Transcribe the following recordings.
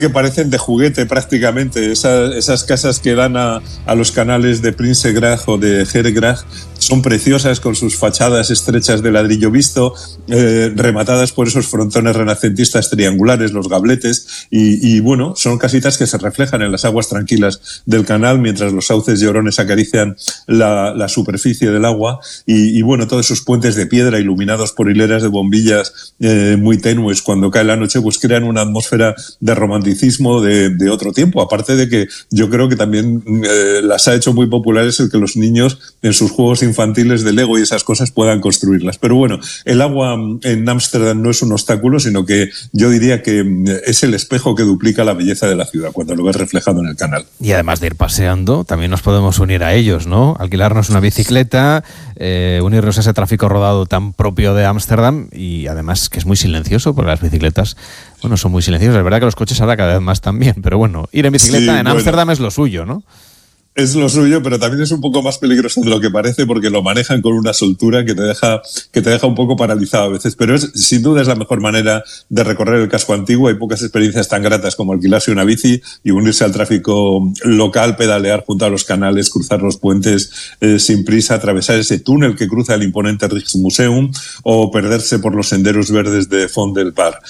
que parecen de juguete prácticamente. Esas casas que dan a los canales de Prinsengracht o de Herengracht son preciosas, con sus fachadas estrechas de ladrillo visto, rematadas por esos frontones renacentistas triangulares, los gabletes, y bueno, son casitas que se reflejan en las aguas tranquilas del canal mientras los sauces llorones acarician la superficie del agua, y bueno, todos esos puentes de piedra iluminados por hileras de bombillas muy tenues cuando cae la noche, pues crean una atmósfera de romanticismo de otro tiempo, aparte de que yo creo que también las ha hecho muy populares el que los niños en sus juegos infantiles de Lego y esas cosas puedan construirlas. Pero bueno, el agua en Ámsterdam no es un obstáculo, sino que yo diría que es el espejo que duplica la belleza de la ciudad cuando lo ves reflejado en el canal. Y además de ir paseando, también nos podemos unir a ellos, ¿no? Alquilarnos una bicicleta, unirnos a ese tráfico rodado tan propio de Ámsterdam, y además que es muy silencioso, porque las bicicletas, bueno, son muy silenciosas. Es verdad que los coches ahora cada vez más también, pero bueno, ir en bicicleta en Ámsterdam es lo suyo, ¿no? Es lo suyo, pero también es un poco más peligroso de lo que parece, porque lo manejan con una soltura que te deja un poco paralizado a veces. Pero sin duda es la mejor manera de recorrer el casco antiguo. Hay pocas experiencias tan gratas como alquilarse una bici y unirse al tráfico local, pedalear junto a los canales, cruzar los puentes sin prisa, atravesar ese túnel que cruza el imponente Rijksmuseum o perderse por los senderos verdes de Font del Parc.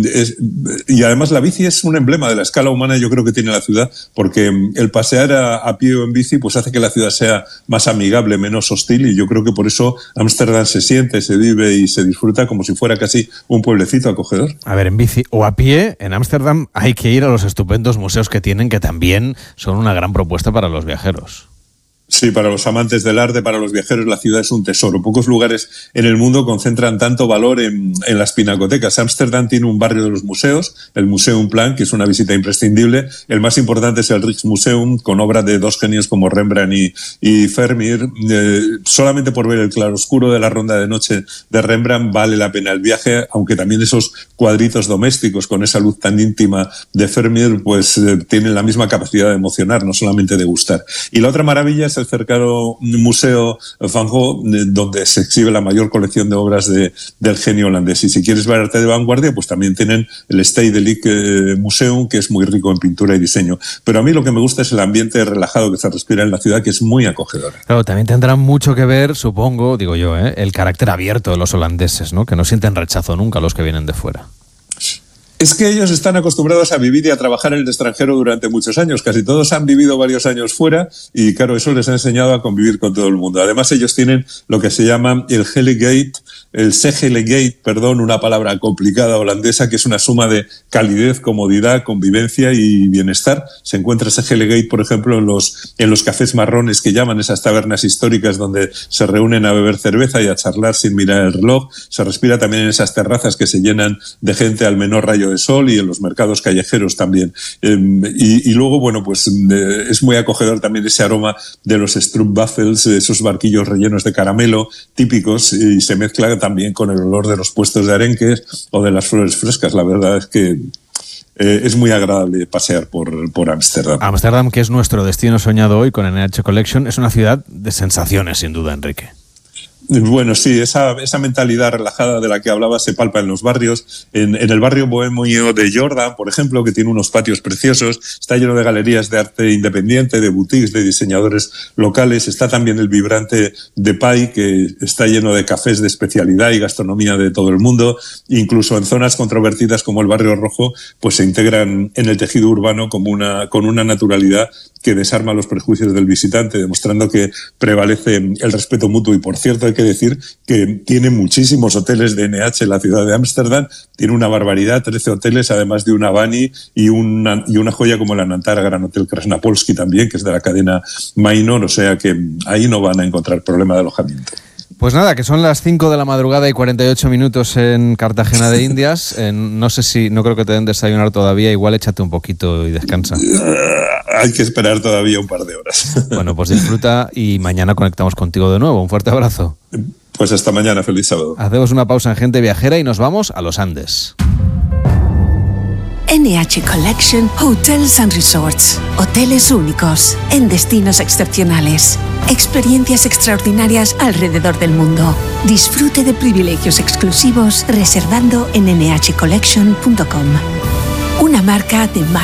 Y además la bici es un emblema de la escala humana, yo creo, que tiene la ciudad, porque el pasear a pie o en bici pues hace que la ciudad sea más amigable, menos hostil, y yo creo que por eso Ámsterdam se siente, se vive y se disfruta como si fuera casi un pueblecito acogedor. A ver, en bici o a pie, en Ámsterdam hay que ir a los estupendos museos que tienen, que también son una gran propuesta para los viajeros. Sí, para los amantes del arte, para los viajeros, la ciudad es un tesoro. Pocos lugares en el mundo concentran tanto valor en las pinacotecas. Ámsterdam tiene un barrio de los museos, el Museumplan, que es una visita imprescindible. El más importante es el Rijksmuseum, con obras de dos genios como Rembrandt y Vermeer. Solamente por ver el claroscuro de la ronda de noche de Rembrandt vale la pena el viaje, aunque también esos cuadritos domésticos con esa luz tan íntima de Vermeer pues tienen la misma capacidad de emocionar, no solamente de gustar. Y la otra maravilla es el cercano Museo Van Gogh, donde se exhibe la mayor colección de obras del genio holandés. Y si quieres ver arte de vanguardia, pues también tienen el Stedelijk Museum, que es muy rico en pintura y diseño. Pero a mí lo que me gusta es el ambiente relajado que se respira en la ciudad, que es muy acogedor. Claro, también tendrá mucho que ver, supongo, digo yo, el carácter abierto de los holandeses, ¿no? Que no sienten rechazo nunca a los que vienen de fuera. Es que ellos están acostumbrados a vivir y a trabajar en el extranjero durante muchos años. Casi todos han vivido varios años fuera y, claro, eso les ha enseñado a convivir con todo el mundo. Además, ellos tienen lo que se llama el Gezelligheid, una palabra complicada holandesa, que es una suma de calidez, comodidad, convivencia y bienestar. Se encuentra ese Gezelligheid, por ejemplo, en los cafés marrones, que llaman esas tabernas históricas donde se reúnen a beber cerveza y a charlar sin mirar el reloj. Se respira también en esas terrazas que se llenan de gente al menor rayo de sol, y en los mercados callejeros también. Y luego, bueno, pues es muy acogedor también ese aroma de los stroopwafels, esos barquillos rellenos de caramelo típicos, y se mezcla también con el olor de los puestos de arenques o de las flores frescas. La verdad es que es muy agradable pasear por Ámsterdam. Ámsterdam, que es nuestro destino soñado hoy con NH Collection, es una ciudad de sensaciones, sin duda, Enrique. Bueno, sí, esa mentalidad relajada de la que hablaba se palpa en los barrios. En el barrio bohemio de Jordan, por ejemplo, que tiene unos patios preciosos, está lleno de galerías de arte independiente, de boutiques, de diseñadores locales. Está también el vibrante de Pai, que está lleno de cafés de especialidad y gastronomía de todo el mundo. Incluso en zonas controvertidas como el Barrio Rojo, pues se integran en el tejido urbano con una naturalidad que desarma los prejuicios del visitante, demostrando que prevalece el respeto mutuo. Y por cierto, hay que decir que tiene muchísimos hoteles de NH en la ciudad de Ámsterdam. Tiene una barbaridad, 13 hoteles, además de una Bani y una joya como el Anantara Gran Hotel Krasnapolski también, que es de la cadena Mainor, o sea que ahí no van a encontrar problema de alojamiento. Pues nada, que son las 5 de la madrugada y 48 minutos en Cartagena de Indias. No creo que te den desayunar todavía, igual échate un poquito y descansa. Hay que esperar todavía un par de horas. Bueno, pues disfruta y mañana conectamos contigo de nuevo. Un fuerte abrazo. Pues hasta mañana, feliz sábado. Hacemos una pausa en Gente Viajera y nos vamos a los Andes. NH Collection Hotels and Resorts. Hoteles únicos, en destinos excepcionales. Experiencias extraordinarias alrededor del mundo. Disfrute de privilegios exclusivos reservando en nhcollection.com. Una marca de